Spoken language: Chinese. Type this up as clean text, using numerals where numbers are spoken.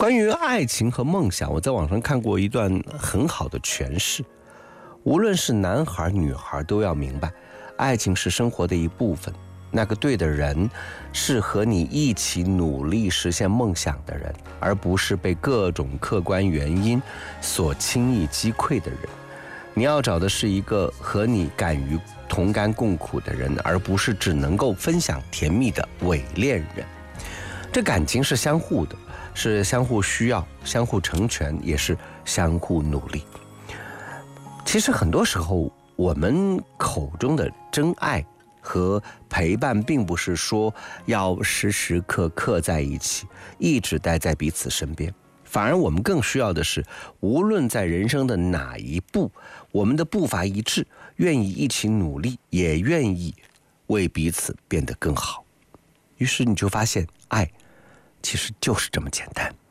关于爱情和梦想，我在网上看过一段很好的诠释。无论是男孩女孩，都要明白，爱情是生活的一部分，那个对的人是和你一起努力实现梦想的人，而不是被各种客观原因所轻易击溃的人。你要找的是一个和你敢于同甘共苦的人，而不是只能够分享甜蜜的伪恋人。这感情是相互的，是相互需要、相互成全，也是相互努力。其实很多时候，我们口中的真爱和陪伴，并不是说要时时刻刻在一起，一直待在彼此身边，反而我们更需要的是，无论在人生的哪一步，我们的步伐一致，愿意一起努力，也愿意为彼此变得更好。于是你就发现，爱其实就是这么简单。